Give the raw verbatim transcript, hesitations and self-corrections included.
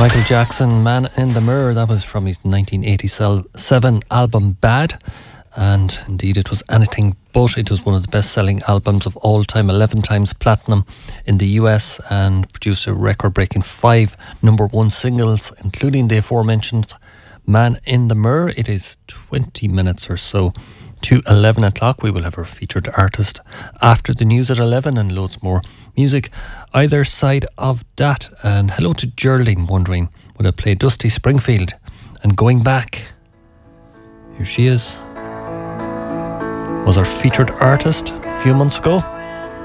Michael Jackson, Man in the Mirror, that was from his nineteen eighty-seven album Bad, and indeed it was anything but. It was one of the best-selling albums of all time, eleven times platinum in the U S, and produced a record-breaking five number one singles, including the aforementioned Man in the Mirror. It is twenty minutes or so to eleven o'clock. We will have our featured artist after the news at eleven, and loads more music either side of that. And hello to Geraldine, wondering would I play Dusty Springfield and Going Back. Here she is, was our featured artist a few months ago.